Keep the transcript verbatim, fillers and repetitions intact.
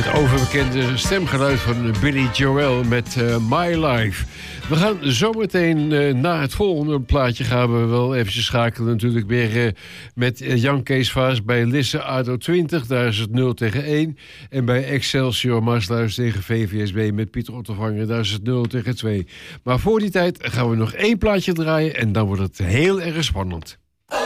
Het overbekende stemgeluid van Billy Joel met uh, My Life. We gaan zometeen uh, na het volgende plaatje gaan we wel eventjes schakelen natuurlijk weer uh, met uh, Jan Kees Vaas bij Lisse A D O twintig. Daar is het nul tegen één. En bij Excelsior Maasluis tegen V V S B met Pieter Ottervanger. Daar is het nul tegen twee. Maar voor die tijd gaan we nog één plaatje draaien en dan wordt het heel erg spannend.